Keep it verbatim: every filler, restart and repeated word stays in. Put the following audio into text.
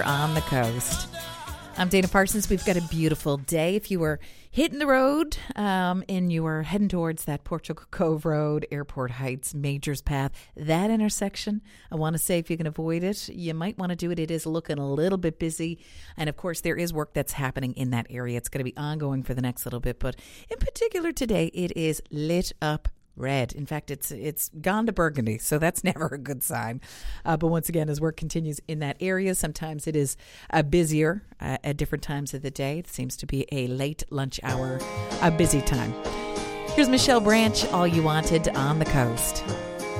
On the coast. I'm Dana Parsons. We've got a beautiful day. If you were hitting the road um, and you were heading towards that Portugal Cove Road, Airport Heights, Majors Path, that intersection, I want to say if you can avoid it, you might want to do it. It is looking a little bit busy. And of course, there is work that's happening in that area. It's going to be ongoing for the next little bit. But in particular today, it is lit up red. In fact, it's it's gone to burgundy, so that's never a good sign. Uh, but once again, as work continues in that area, sometimes it is uh, busier uh, at different times of the day. It seems to be a late lunch hour, a busy time. Here's Michelle Branch, All You Wanted on the Coast.